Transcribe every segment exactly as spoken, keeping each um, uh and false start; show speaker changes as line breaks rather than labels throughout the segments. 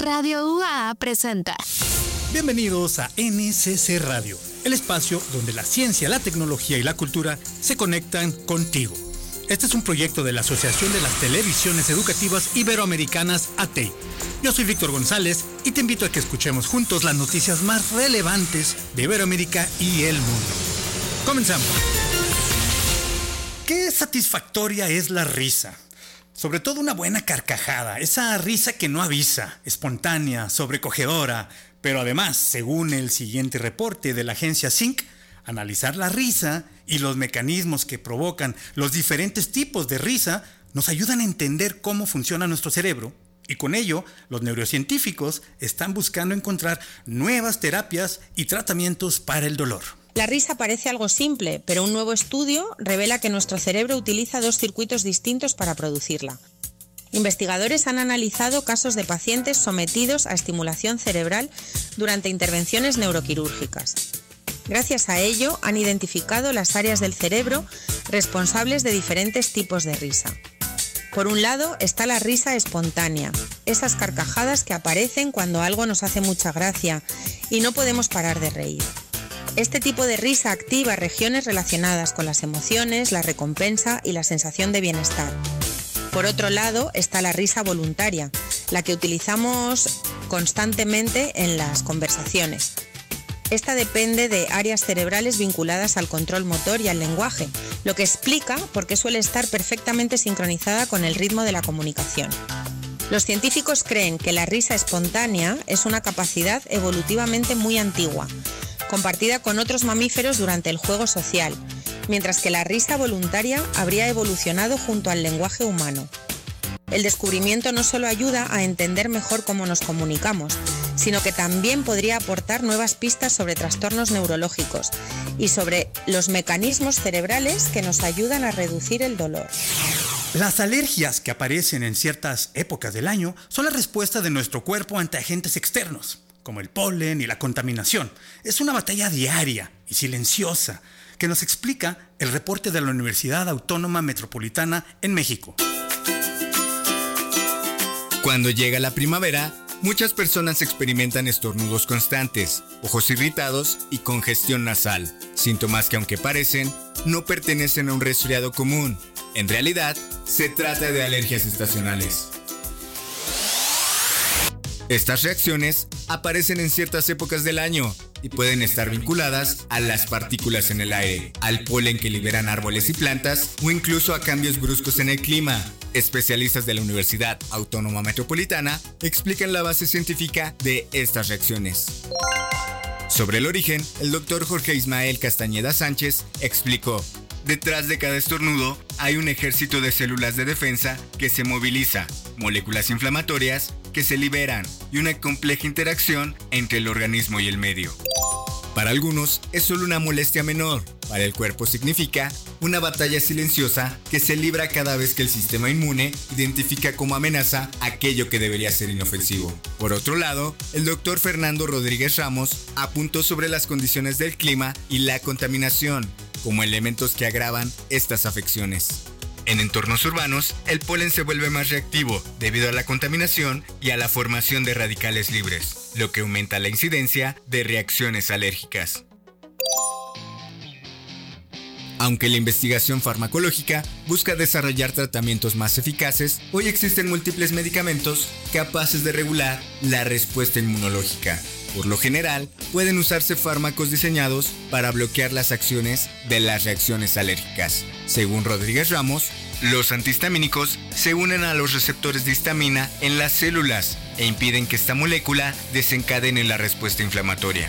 Radio U A A presenta.
Bienvenidos a N C C Radio, el espacio donde la ciencia, la tecnología y la cultura se conectan contigo. Este es un proyecto de la Asociación de las Televisiones Educativas Iberoamericanas, A T E I. Yo soy Víctor González y te invito a que escuchemos juntos las noticias más relevantes de Iberoamérica y el mundo. Comenzamos. Qué satisfactoria es la risa. Sobre todo una buena carcajada, esa risa que no avisa, espontánea, sobrecogedora. Pero además, según el siguiente reporte de la agencia Sync, analizar la risa y los mecanismos que provocan los diferentes tipos de risa nos ayudan a entender cómo funciona nuestro cerebro. Y con ello, los neurocientíficos están buscando encontrar nuevas terapias y tratamientos para el dolor.
La risa parece algo simple, pero un nuevo estudio revela que nuestro cerebro utiliza dos circuitos distintos para producirla. Investigadores han analizado casos de pacientes sometidos a estimulación cerebral durante intervenciones neuroquirúrgicas. Gracias a ello, han identificado las áreas del cerebro responsables de diferentes tipos de risa. Por un lado está la risa espontánea, esas carcajadas que aparecen cuando algo nos hace mucha gracia y no podemos parar de reír. Este tipo de risa activa regiones relacionadas con las emociones, la recompensa y la sensación de bienestar. Por otro lado está la risa voluntaria, la que utilizamos constantemente en las conversaciones. Esta depende de áreas cerebrales vinculadas al control motor y al lenguaje, lo que explica por qué suele estar perfectamente sincronizada con el ritmo de la comunicación. Los científicos creen que la risa espontánea es una capacidad evolutivamente muy antigua, compartida con otros mamíferos durante el juego social, mientras que la risa voluntaria habría evolucionado junto al lenguaje humano. El descubrimiento no solo ayuda a entender mejor cómo nos comunicamos, sino que también podría aportar nuevas pistas sobre trastornos neurológicos y sobre los mecanismos cerebrales que nos ayudan a reducir el dolor.
Las alergias que aparecen en ciertas épocas del año son la respuesta de nuestro cuerpo ante agentes externos, como el polen y la contaminación. Es una batalla diaria y silenciosa que nos explica el reporte de la Universidad Autónoma Metropolitana en México.
Cuando llega la primavera, muchas personas experimentan estornudos constantes, ojos irritados y congestión nasal, síntomas que aunque parecen, no pertenecen a un resfriado común. En realidad, se trata de alergias estacionales. Estas reacciones aparecen en ciertas épocas del año y pueden estar vinculadas a las partículas en el aire, al polen que liberan árboles y plantas o incluso a cambios bruscos en el clima. Especialistas de la Universidad Autónoma Metropolitana explican la base científica de estas reacciones. Sobre el origen, el doctor Jorge Ismael Castañeda Sánchez explicó: detrás de cada estornudo hay un ejército de células de defensa que se moviliza, moléculas inflamatorias que se liberan y una compleja interacción entre el organismo y el medio. Para algunos es solo una molestia menor, para el cuerpo significa una batalla silenciosa que se libra cada vez que el sistema inmune identifica como amenaza aquello que debería ser inofensivo. Por otro lado, el doctor Fernando Rodríguez Ramos apuntó sobre las condiciones del clima y la contaminación como elementos que agravan estas afecciones. En entornos urbanos, el polen se vuelve más reactivo debido a la contaminación y a la formación de radicales libres, lo que aumenta la incidencia de reacciones alérgicas. Aunque la investigación farmacológica busca desarrollar tratamientos más eficaces, hoy existen múltiples medicamentos capaces de regular la respuesta inmunológica. Por lo general, pueden usarse fármacos diseñados para bloquear las acciones de las reacciones alérgicas. Según Rodríguez Ramos, los antihistamínicos se unen a los receptores de histamina en las células e impiden que esta molécula desencadene la respuesta inflamatoria.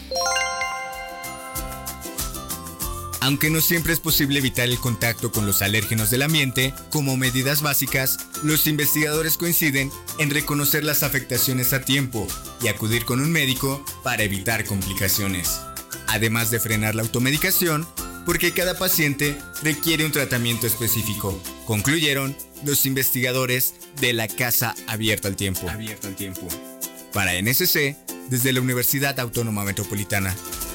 Aunque no siempre es posible evitar el contacto con los alérgenos del ambiente, como medidas básicas, los investigadores coinciden en reconocer las afectaciones a tiempo y acudir con un médico para evitar complicaciones. Además de frenar la automedicación, porque cada paciente requiere un tratamiento específico, concluyeron los investigadores de la Casa Abierta al Tiempo. Abierta al Tiempo. Para N C C, desde la Universidad Autónoma Metropolitana.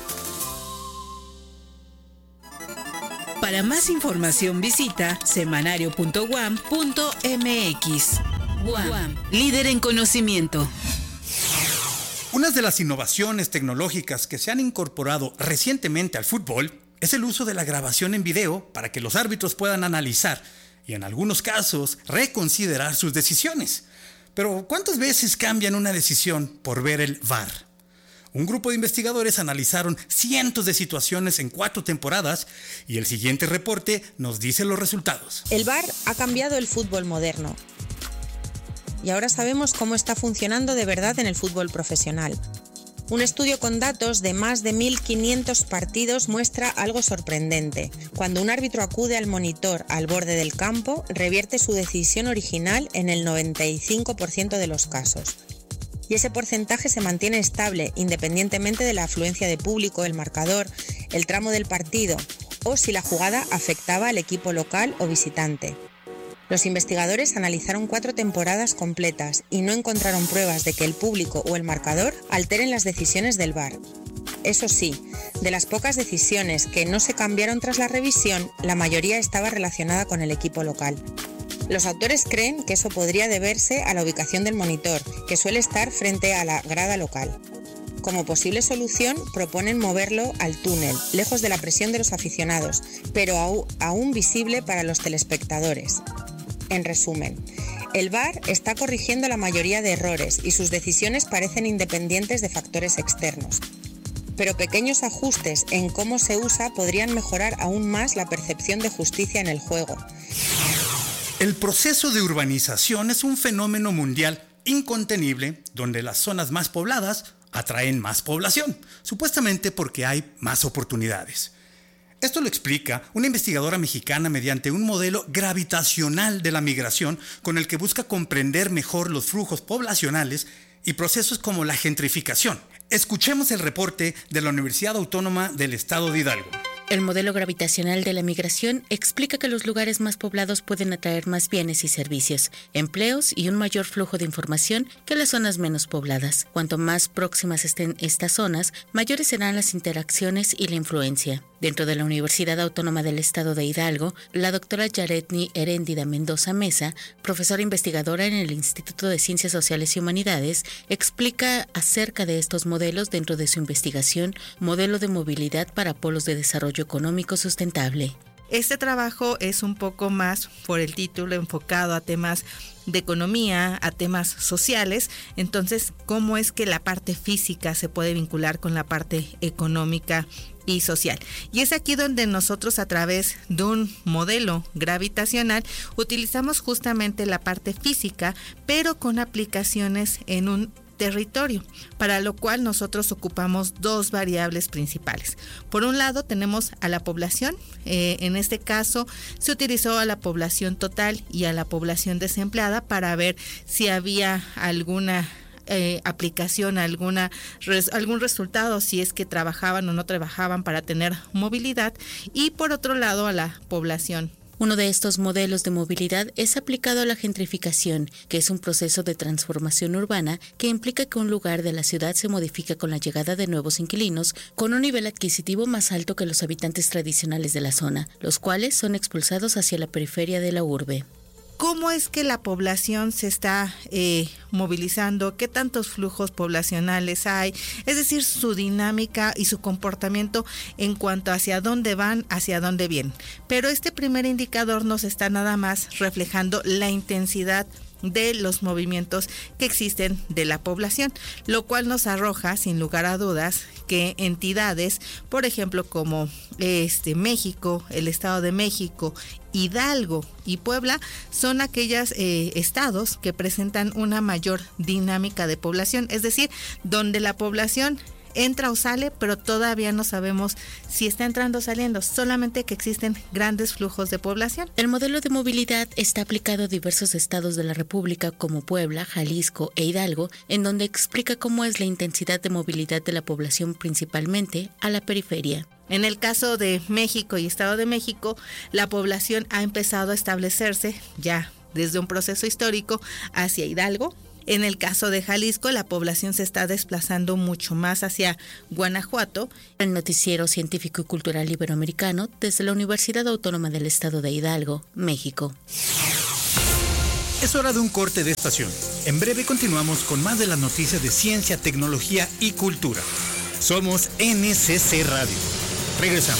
Para más información visita semanario punto u a m punto m x. U A M, líder en conocimiento.
Una de las innovaciones tecnológicas que se han incorporado recientemente al fútbol es el uso de la grabación en video para que los árbitros puedan analizar y en algunos casos reconsiderar sus decisiones. Pero ¿cuántas veces cambian una decisión por ver el V A R? Un grupo de investigadores analizaron cientos de situaciones en cuatro temporadas y el siguiente reporte nos dice los resultados.
El V A R ha cambiado el fútbol moderno y ahora sabemos cómo está funcionando de verdad en el fútbol profesional. Un estudio con datos de más de mil quinientos partidos muestra algo sorprendente. Cuando un árbitro acude al monitor al borde del campo, revierte su decisión original en el noventa y cinco por ciento de los casos. Y ese porcentaje se mantiene estable independientemente de la afluencia de público, el marcador, el tramo del partido o si la jugada afectaba al equipo local o visitante. Los investigadores analizaron cuatro temporadas completas y no encontraron pruebas de que el público o el marcador alteren las decisiones del V A R. Eso sí, de las pocas decisiones que no se cambiaron tras la revisión, la mayoría estaba relacionada con el equipo local. Los autores creen que eso podría deberse a la ubicación del monitor, que suele estar frente a la grada local. Como posible solución, proponen moverlo al túnel, lejos de la presión de los aficionados, pero aún visible para los telespectadores. En resumen, el V A R está corrigiendo la mayoría de errores y sus decisiones parecen independientes de factores externos. Pero pequeños ajustes en cómo se usa podrían mejorar aún más la percepción de justicia en el juego.
El proceso de urbanización es un fenómeno mundial incontenible donde las zonas más pobladas atraen más población, supuestamente porque hay más oportunidades. Esto lo explica una investigadora mexicana mediante un modelo gravitacional de la migración con el que busca comprender mejor los flujos poblacionales y procesos como la gentrificación. Escuchemos el reporte de la Universidad Autónoma del Estado de Hidalgo.
El modelo gravitacional de la migración explica que los lugares más poblados pueden atraer más bienes y servicios, empleos y un mayor flujo de información que las zonas menos pobladas. Cuanto más próximas estén estas zonas, mayores serán las interacciones y la influencia. Dentro de la Universidad Autónoma del Estado de Hidalgo, la doctora Yaretni Heréndida Mendoza Mesa, profesora investigadora en el Instituto de Ciencias Sociales y Humanidades, explica acerca de estos modelos dentro de su investigación Modelo de Movilidad para Polos de Desarrollo Económico Sustentable.
Este trabajo es un poco más, por el título, enfocado a temas de economía, a temas sociales. Entonces, ¿cómo es que la parte física se puede vincular con la parte económica y social? Y es aquí donde nosotros, a través de un modelo gravitacional, utilizamos justamente la parte física, pero con aplicaciones en un territorio, para lo cual nosotros ocupamos dos variables principales. Por un lado tenemos a la población, eh, en este caso se utilizó a la población total y a la población desempleada para ver si había alguna eh, aplicación, alguna res, algún resultado, si es que trabajaban o no trabajaban para tener movilidad, y por otro lado a la población.
Uno de estos modelos de movilidad es aplicado a la gentrificación, que es un proceso de transformación urbana que implica que un lugar de la ciudad se modifica con la llegada de nuevos inquilinos con un nivel adquisitivo más alto que los habitantes tradicionales de la zona, los cuales son expulsados hacia la periferia de la urbe.
¿Cómo es que la población se está eh, movilizando? ¿Qué tantos flujos poblacionales hay? Es decir, su dinámica y su comportamiento en cuanto hacia dónde van, hacia dónde vienen. Pero este primer indicador nos está nada más reflejando la intensidad de los movimientos que existen de la población, lo cual nos arroja sin lugar a dudas que entidades, por ejemplo como este México, el Estado de México, Hidalgo y Puebla, son aquellos eh, estados que presentan una mayor dinámica de población, es decir, donde la población entra o sale, pero todavía no sabemos si está entrando o saliendo, solamente que existen grandes flujos de población.
El modelo de movilidad está aplicado a diversos estados de la República como Puebla, Jalisco e Hidalgo, en donde explica cómo es la intensidad de movilidad de la población principalmente a la periferia.
En el caso de México y Estado de México, la población ha empezado a establecerse ya desde un proceso histórico hacia Hidalgo. En el caso de Jalisco, la población se está desplazando mucho más hacia Guanajuato.
El noticiero científico y cultural iberoamericano desde la Universidad Autónoma del Estado de Hidalgo, México.
Es hora de un corte de estación. En breve continuamos con más de las noticias de ciencia, tecnología y cultura. Somos N C C Radio. Regresamos.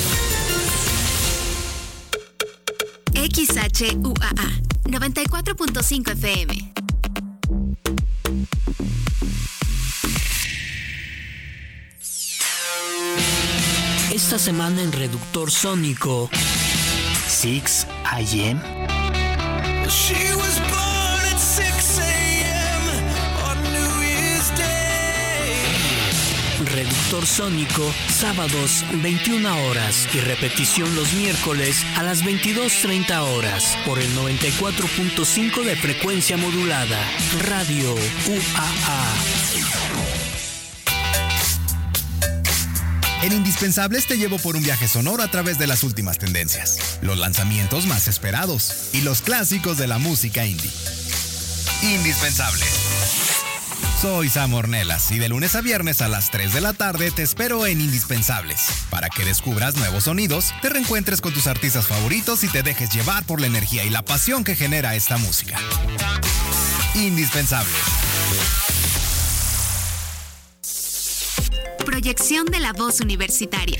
X H U A A noventa y cuatro punto cinco F M.
Esta semana en Reductor Sónico, six a.m.
She was born at six a.m. on New Year's Day.
Reductor Sónico, sábados veintiuna horas y repetición los miércoles a las veintidós treinta horas por el noventa y cuatro punto cinco de frecuencia modulada. Radio U A A.
En Indispensables te llevo por un viaje sonoro a través de las últimas tendencias, los lanzamientos más esperados y los clásicos de la música indie. Indispensables. Soy Sam Ornelas y de lunes a viernes a las tres de la tarde te espero en Indispensables, para que descubras nuevos sonidos, te reencuentres con tus artistas favoritos y te dejes llevar por la energía y la pasión que genera esta música. Indispensables.
Proyección de la voz universitaria.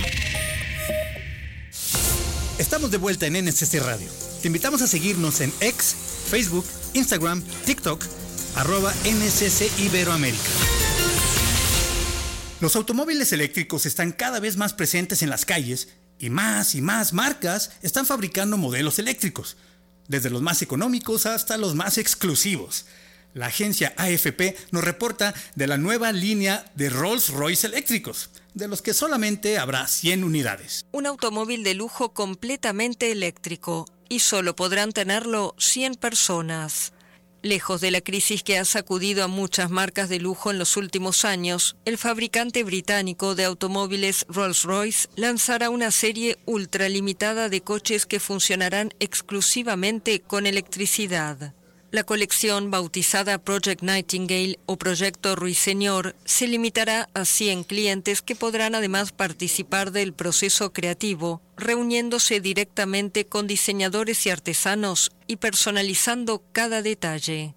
Estamos de vuelta en N C C Radio. Te invitamos a seguirnos en X, Facebook, Instagram, TikTok, arroba N C C Iberoamérica. Los automóviles eléctricos están cada vez más presentes en las calles y más y más marcas están fabricando modelos eléctricos, desde los más económicos hasta los más exclusivos. La agencia A F P nos reporta de la nueva línea de Rolls-Royce eléctricos, de los que solamente habrá cien unidades.
Un automóvil de lujo completamente eléctrico, y solo podrán tenerlo cien personas. Lejos de la crisis que ha sacudido a muchas marcas de lujo en los últimos años, el fabricante británico de automóviles Rolls-Royce lanzará una serie ultralimitada de coches que funcionarán exclusivamente con electricidad. La colección, bautizada Project Nightingale o Proyecto Ruiseñor, se limitará a cien clientes que podrán además participar del proceso creativo, reuniéndose directamente con diseñadores y artesanos y personalizando cada detalle.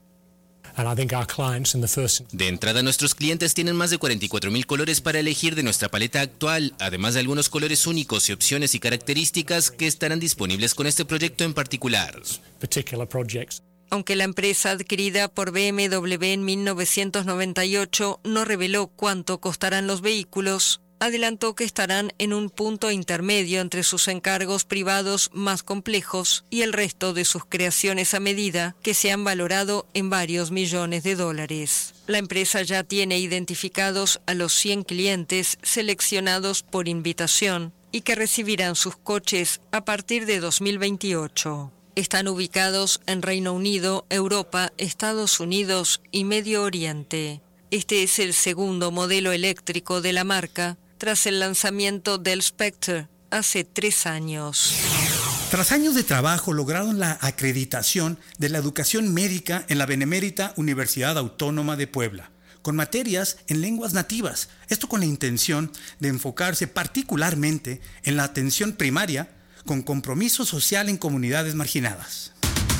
De entrada, nuestros clientes tienen más de cuarenta y cuatro mil colores para elegir de nuestra paleta actual, además de algunos colores únicos y opciones y características que estarán disponibles con este proyecto en particular.
Aunque la empresa adquirida por B M W en mil novecientos noventa y ocho no reveló cuánto costarán los vehículos, adelantó que estarán en un punto intermedio entre sus encargos privados más complejos y el resto de sus creaciones a medida, que se han valorado en varios millones de dólares. La empresa ya tiene identificados a los cien clientes seleccionados por invitación y que recibirán sus coches a partir de dos mil veintiocho. Están ubicados en Reino Unido, Europa, Estados Unidos y Medio Oriente. Este es el segundo modelo eléctrico de la marca, tras el lanzamiento del Spectre hace tres años.
Tras años de trabajo, lograron la acreditación de la educación médica en la Benemérita Universidad Autónoma de Puebla, con materias en lenguas nativas. Esto con la intención de enfocarse particularmente en la atención primaria, con compromiso social en comunidades marginadas.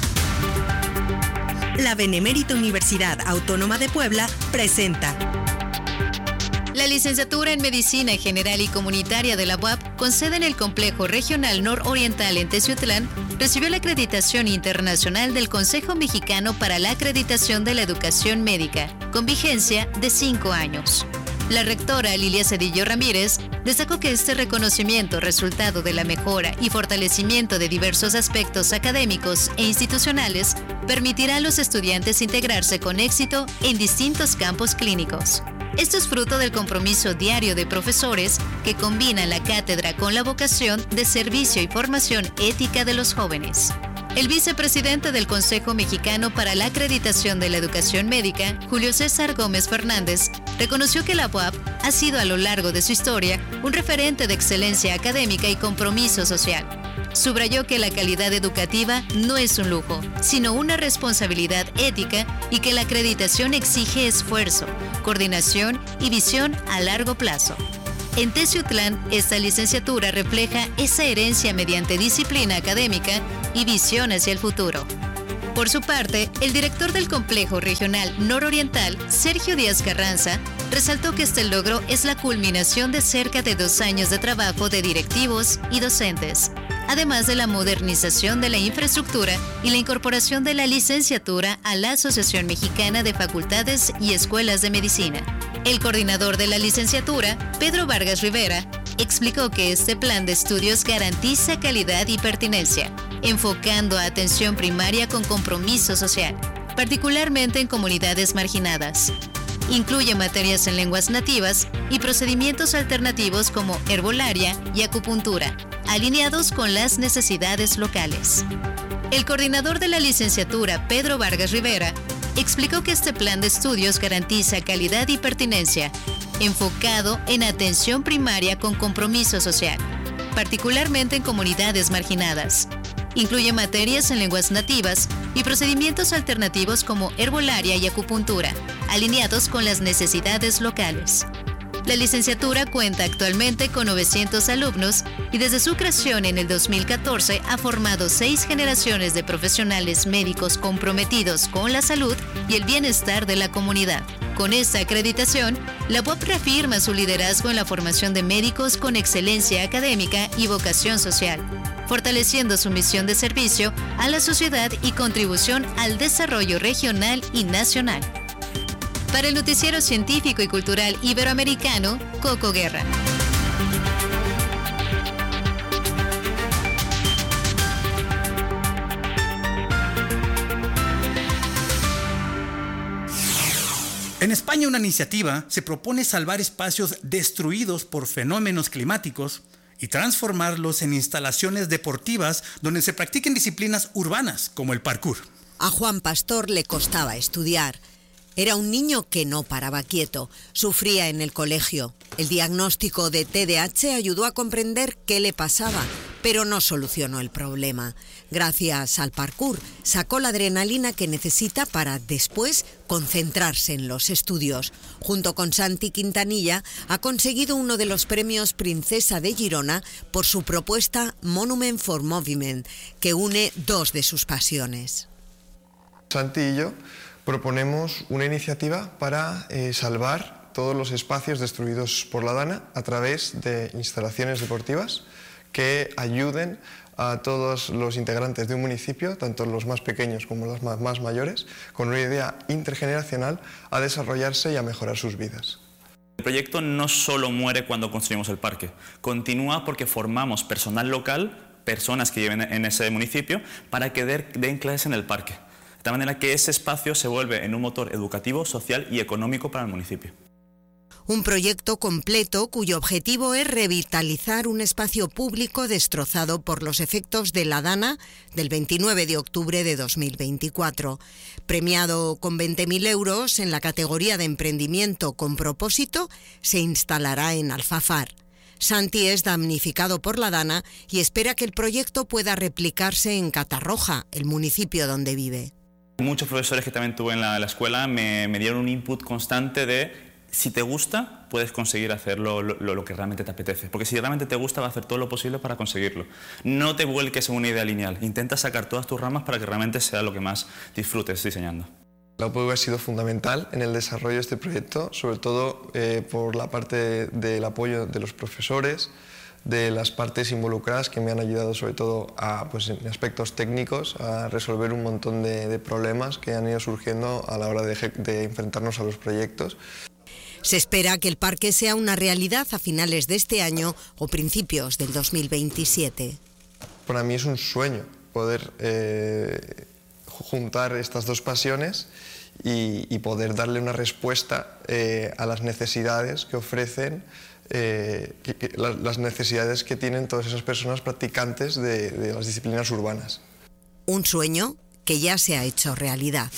La Benemérita Universidad Autónoma de Puebla presenta
la licenciatura en Medicina General y Comunitaria de la U A P, con sede en el Complejo Regional Nororiental en Teciutlán, recibió la acreditación internacional del Consejo Mexicano para la Acreditación de la Educación Médica, con vigencia de cinco años. La rectora Lilia Cedillo Ramírez destacó que este reconocimiento, resultado de la mejora y fortalecimiento de diversos aspectos académicos e institucionales, permitirá a los estudiantes integrarse con éxito en distintos campos clínicos. Esto es fruto del compromiso diario de profesores que combinan la cátedra con la vocación de servicio y formación ética de los jóvenes. El vicepresidente del Consejo Mexicano para la Acreditación de la Educación Médica, Julio César Gómez Fernández, reconoció que la U A P ha sido a lo largo de su historia un referente de excelencia académica y compromiso social. Subrayó que la calidad educativa no es un lujo, sino una responsabilidad ética y que la acreditación exige esfuerzo, coordinación y visión a largo plazo. En Teciutlán, esta licenciatura refleja esa herencia mediante disciplina académica y visión hacia el futuro. Por su parte, el director del Complejo Regional Nororiental, Sergio Díaz Carranza, resaltó que este logro es la culminación de cerca de dos años de trabajo de directivos y docentes, además de la modernización de la infraestructura y la incorporación de la licenciatura a la Asociación Mexicana de Facultades y Escuelas de Medicina. El coordinador de la licenciatura, Pedro Vargas Rivera, explicó que este plan de estudios garantiza calidad y pertinencia, enfocando a atención primaria con compromiso social, particularmente en comunidades marginadas. Incluye materias en lenguas nativas y procedimientos alternativos como herbolaria y acupuntura, alineados con las necesidades locales. El coordinador de la licenciatura, Pedro Vargas Rivera, explicó que este plan de estudios garantiza calidad y pertinencia, enfocado en atención primaria con compromiso social, particularmente en comunidades marginadas. Incluye materias en lenguas nativas y procedimientos alternativos como herbolaria y acupuntura, alineados con las necesidades locales. La licenciatura cuenta actualmente con novecientos alumnos y desde su creación en el dos mil catorce ha formado seis generaciones de profesionales médicos comprometidos con la salud y el bienestar de la comunidad. Con esta acreditación, la U A P reafirma su liderazgo en la formación de médicos con excelencia académica y vocación social, fortaleciendo su misión de servicio a la sociedad y contribución al desarrollo regional y nacional. Para el Noticiero Científico y Cultural Iberoamericano, Coco Guerra.
En España, una iniciativa se propone salvar espacios destruidos por fenómenos climáticos y transformarlos en instalaciones deportivas donde se practiquen disciplinas urbanas como el parkour.
A Juan Pastor le costaba estudiar. Era un niño que no paraba quieto, sufría en el colegio. El diagnóstico de T D A H ayudó a comprender qué le pasaba, pero no solucionó el problema. Gracias al parkour, sacó la adrenalina que necesita para después concentrarse en los estudios. Junto con Santi Quintanilla, ha conseguido uno de los premios Princesa de Girona por su propuesta Monument for Movement, que une dos de sus pasiones.
Santi y yo proponemos una iniciativa para eh, salvar todos los espacios destruidos por la Dana a través de instalaciones deportivas que ayuden a todos los integrantes de un municipio, tanto los más pequeños como los más, más mayores, con una idea intergeneracional a desarrollarse y a mejorar sus vidas.
El proyecto no solo muere cuando construimos el parque, continúa porque formamos personal local, personas que viven en ese municipio, para que den clases en el parque. De tal manera que ese espacio se vuelve en un motor educativo, social y económico para el municipio.
Un proyecto completo cuyo objetivo es revitalizar un espacio público destrozado por los efectos de la Dana del veintinueve de octubre de dos mil veinticuatro. Premiado con veinte mil euros en la categoría de emprendimiento con propósito, se instalará en Alfafar. Santi es damnificado por la Dana y espera que el proyecto pueda replicarse en Catarroja, el municipio donde vive.
Muchos profesores que también tuve en la, la escuela me, me dieron un input constante de si te gusta, puedes conseguir hacerlo lo, lo, lo que realmente te apetece. Porque si realmente te gusta, va a hacer todo lo posible para conseguirlo. No te vuelques en una idea lineal. Intenta sacar todas tus ramas para que realmente sea lo que más disfrutes diseñando.
La U P V ha sido fundamental en el desarrollo de este proyecto, sobre todo eh, por la parte del apoyo de los profesores, de las partes involucradas que me han ayudado sobre todo a, pues, en aspectos técnicos a resolver un montón de, de problemas que han ido surgiendo a la hora de, de enfrentarnos a los proyectos.
Se espera que el parque sea una realidad a finales de este año o principios del dos mil veintisiete.
Para mí es un sueño poder eh, juntar estas dos pasiones y, y poder darle una respuesta eh, a las necesidades que ofrecen Eh, que, que, la, las necesidades que tienen todas esas personas practicantes de, de las disciplinas urbanas.
Un sueño que ya se ha hecho realidad.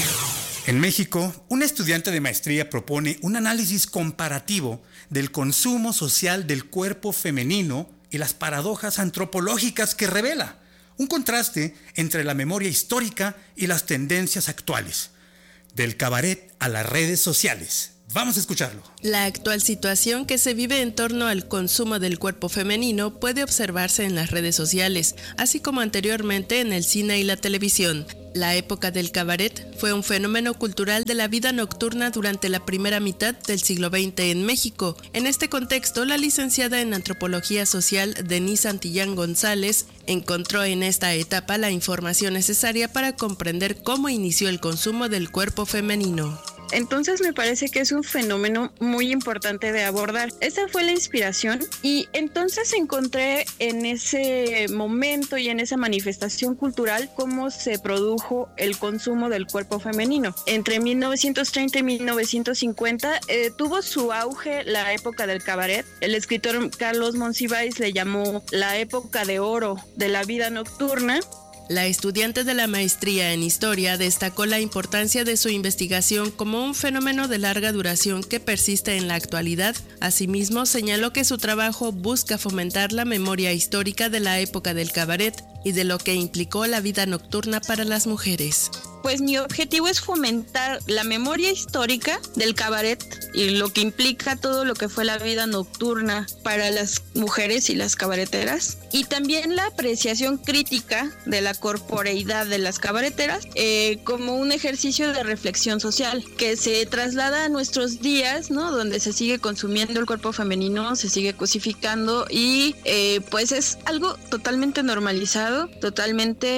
En México, un estudiante de maestría propone un análisis comparativo del consumo social del cuerpo femenino y las paradojas antropológicas que revela, un contraste entre la memoria histórica y las tendencias actuales. Del cabaret a las redes sociales. Vamos a escucharlo.
La actual situación que se vive en torno al consumo del cuerpo femenino puede observarse en las redes sociales, así como anteriormente en el cine y la televisión. La época del cabaret fue un fenómeno cultural de la vida nocturna durante la primera mitad del siglo veinte en México. En este contexto, la licenciada en Antropología Social Denise Santillán González encontró en esta etapa la información necesaria para comprender cómo inició el consumo del cuerpo femenino.
Entonces me parece que es un fenómeno muy importante de abordar. Esa fue la inspiración y entonces encontré en ese momento y en esa manifestación cultural cómo se produjo el consumo del cuerpo femenino. Entre mil novecientos treinta y mil novecientos cincuenta eh, tuvo su auge la época del cabaret. El escritor Carlos Monsiváis le llamó la época de oro de la vida nocturna.
La estudiante de la maestría en Historia destacó la importancia de su investigación como un fenómeno de larga duración que persiste en la actualidad. Asimismo, señaló que su trabajo busca fomentar la memoria histórica de la época del cabaret y de lo que implicó la vida nocturna para las mujeres.
Pues mi objetivo es fomentar la memoria histórica del cabaret y lo que implica todo lo que fue la vida nocturna para las mujeres y las cabareteras, y también la apreciación crítica de la corporeidad de las cabareteras eh, como un ejercicio de reflexión social que se traslada a nuestros días, ¿no? Donde se sigue consumiendo el cuerpo femenino, se sigue cosificando y eh, pues es algo totalmente normalizado, totalmente,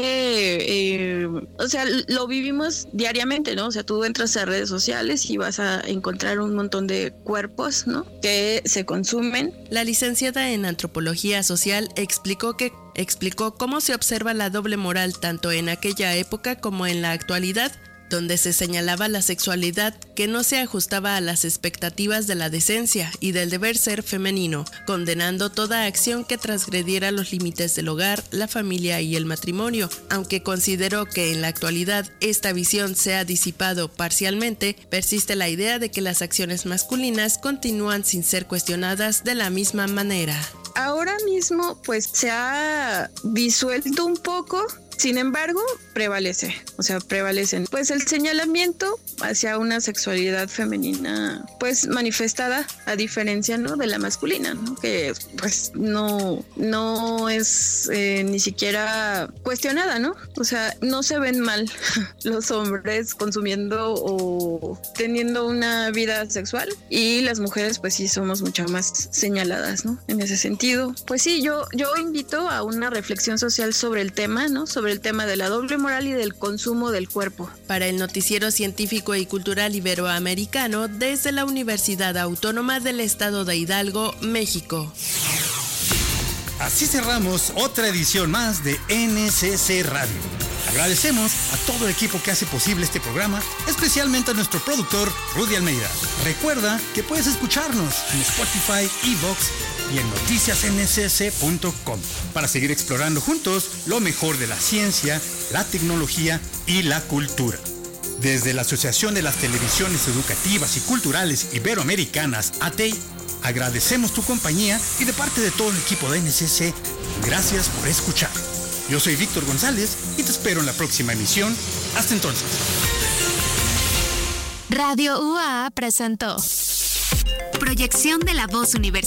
eh, o sea, lo vivimos diariamente, ¿no? O sea, tú entras a redes sociales y vas a encontrar un montón de cuerpos, ¿no? Que se consumen.
La licenciada en Antropología Social explicó que explicó cómo se observa la doble moral tanto en aquella época como en la actualidad, donde se señalaba la sexualidad que no se ajustaba a las expectativas de la decencia y del deber ser femenino, condenando toda acción que transgrediera los límites del hogar, la familia y el matrimonio. Aunque consideró que en la actualidad esta visión se ha disipado parcialmente, persiste la idea de que las acciones masculinas continúan sin ser cuestionadas de la misma manera.
Ahora mismo pues se ha disuelto un poco, sin embargo prevalece, o sea, prevalecen pues el señalamiento hacia una sexualidad femenina pues manifestada a diferencia, ¿no? de la masculina, ¿no? Que pues no, no es eh, ni siquiera cuestionada, ¿no? O sea, no se ven mal los hombres consumiendo o teniendo una vida sexual y las mujeres pues sí somos mucho más señaladas, ¿no? En ese sentido, pues sí, yo, yo invito a una reflexión social sobre el tema, ¿no? Sobre el tema de la doble moral y del consumo del cuerpo.
Para el Noticiero Científico y Cultural Iberoamericano, desde la Universidad Autónoma del Estado de Hidalgo, México.
Así cerramos otra edición más de N C C Radio. Agradecemos a todo el equipo que hace posible este programa, especialmente a nuestro productor Rudy Almeida. Recuerda que puedes escucharnos en Spotify, iVoox y en noticias n c c punto com para seguir explorando juntos lo mejor de la ciencia, la tecnología y la cultura. Desde la Asociación de las Televisiones Educativas y Culturales Iberoamericanas, A T E I, agradecemos tu compañía y de parte de todo el equipo de N C C, gracias por escuchar. Yo soy Víctor González y te espero en la próxima emisión. Hasta entonces.
Radio U A A presentó Proyección de la Voz Universitaria.